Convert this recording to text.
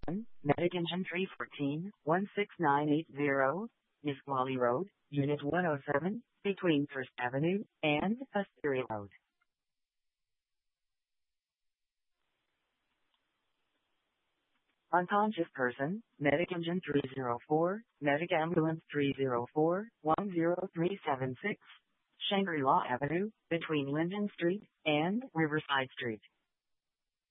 Medic Engine 314, 16980, Nisqually Road, Unit 107, between First Avenue and Astoria Road. Unconscious person, Medic Engine 304, Medic Ambulance 304, 10376, Shangri-La Avenue, between Linden Street and Riverside Street.